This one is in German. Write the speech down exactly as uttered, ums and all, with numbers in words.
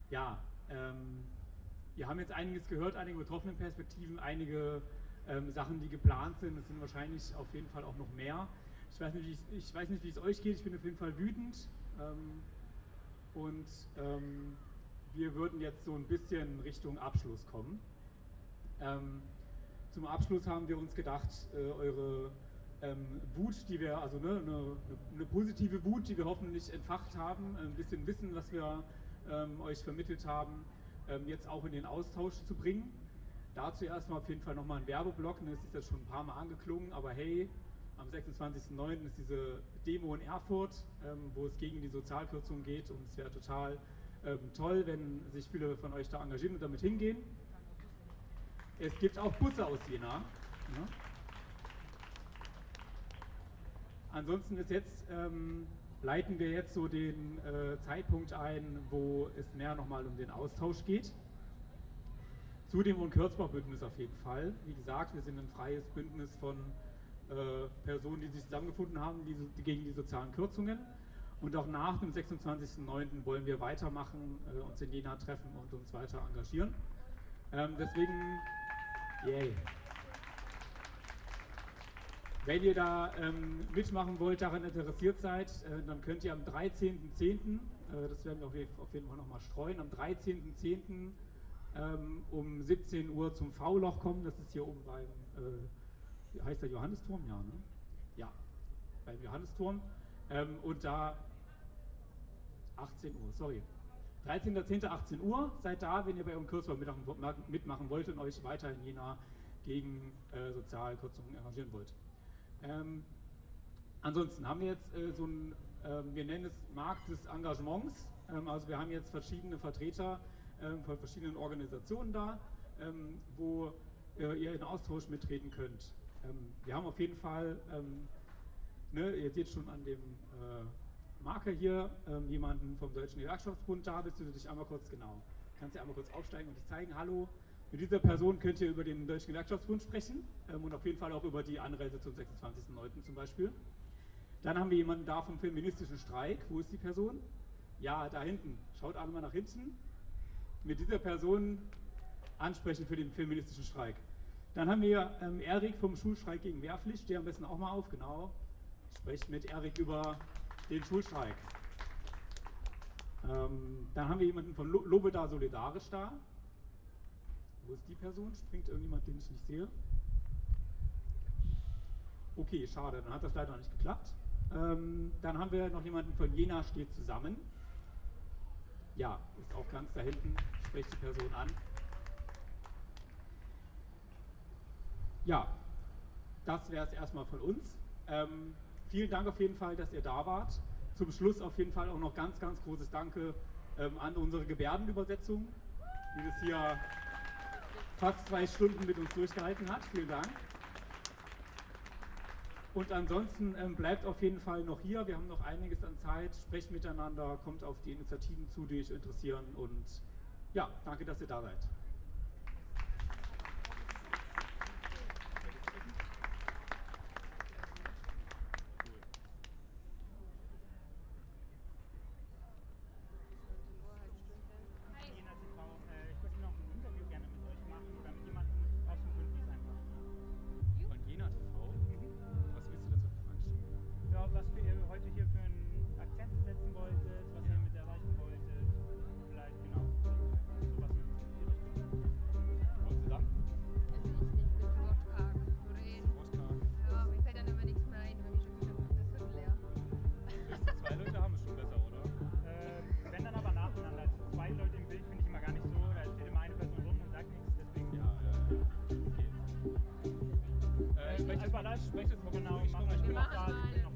Ja, ähm, wir haben jetzt einiges gehört, einige betroffenen Perspektiven, einige ähm, Sachen, die geplant sind. Es sind wahrscheinlich auf jeden Fall auch noch mehr. Ich weiß nicht, wie es, ich weiß nicht, wie es euch geht. Ich bin auf jeden Fall wütend. Ähm, und ähm, wir würden jetzt so ein bisschen Richtung Abschluss kommen. Ähm, zum Abschluss haben wir uns gedacht, äh, eure ähm, Wut, die wir, also ne, eine, eine positive Wut, die wir hoffentlich entfacht haben, ein bisschen Wissen, was wir ähm, euch vermittelt haben, ähm, jetzt auch in den Austausch zu bringen. Dazu erstmal auf jeden Fall nochmal ein Werbeblock, ne, es ist jetzt schon ein paar Mal angeklungen, aber hey, am sechsundzwanzigsten neunten ist diese Demo in Erfurt, ähm, wo es gegen die Sozialkürzung geht, und es wäre total ähm, toll, wenn sich viele von euch da engagieren und damit hingehen. Es gibt auch Busse aus Jena. Ne? Ansonsten ist jetzt, ähm, leiten wir jetzt so den äh, Zeitpunkt ein, wo es mehr nochmal um den Austausch geht. Zu dem Wohnkürzbar-Bündnis auf jeden Fall. Wie gesagt, wir sind ein freies Bündnis von äh, Personen, die sich zusammengefunden haben die, die gegen die sozialen Kürzungen. Und auch nach dem sechsundzwanzigsten neunten wollen wir weitermachen, äh, uns in Jena treffen und uns weiter engagieren. Ähm, deswegen, yay. Wenn ihr da ähm, mitmachen wollt, daran interessiert seid, äh, dann könnt ihr am dreizehnten zehnten, äh, das werden wir auf jeden Fall nochmal streuen, am dreizehnten zehnten ähm, um siebzehn Uhr zum V-Loch kommen. Das ist hier oben beim, äh, heißt der Johannisturm? Ja, ne? Ja, beim Johannisturm. Ähm, und da achtzehn Uhr, sorry. dreizehnten zehnten achtzehn Uhr, seid da, wenn ihr bei eurem Kürzbar mitmachen wollt und euch weiter in Jena gegen äh, Sozialkürzungen engagieren wollt. Ähm, ansonsten haben wir jetzt äh, so ein, äh, wir nennen es Markt des Engagements, ähm, also wir haben jetzt verschiedene Vertreter ähm, von verschiedenen Organisationen da, ähm, wo äh, ihr in Austausch mitreden könnt. Ähm, wir haben auf jeden Fall, ähm, ne, ihr seht schon an dem äh, Marker hier, ähm, jemanden vom Deutschen Gewerkschaftsbund da, bist du dich einmal kurz, genau, kannst du einmal kurz aufsteigen und dich zeigen, hallo. Mit dieser Person könnt ihr über den Deutschen Gewerkschaftsbund sprechen ähm, und auf jeden Fall auch über die Anreise zum sechsundzwanzigsten neunten zum Beispiel. Dann haben wir jemanden da vom feministischen Streik. Wo ist die Person? Ja, da hinten. Schaut alle mal nach hinten. Mit dieser Person ansprechen für den feministischen Streik. Dann haben wir ähm, Erik vom Schulstreik gegen Wehrpflicht. Steh am besten auch mal auf, genau. Sprecht mit Erik über den Schulstreik. Ähm, dann haben wir jemanden von Lo Lobeda Solidarisch da. Wo ist die Person? Springt irgendjemand, den ich nicht sehe? Okay, schade, dann hat das leider noch nicht geklappt. Ähm, dann haben wir noch jemanden von Jena steht zusammen. Ja, ist auch ganz da hinten, spricht die Person an. Ja, das wäre es erstmal von uns. Ähm, vielen Dank auf jeden Fall, dass ihr da wart. Zum Schluss auf jeden Fall auch noch ganz, ganz großes Danke ähm, an unsere Gebärdenübersetzung, die das hier fast zwei Stunden mit uns durchgehalten hat. Vielen Dank. Und ansonsten ähm, bleibt auf jeden Fall noch hier. Wir haben noch einiges an Zeit. Sprecht miteinander, kommt auf die Initiativen zu, die euch interessieren. Und ja, danke, dass ihr da seid. Sprecht jetzt mal genau, ich mache euch genau.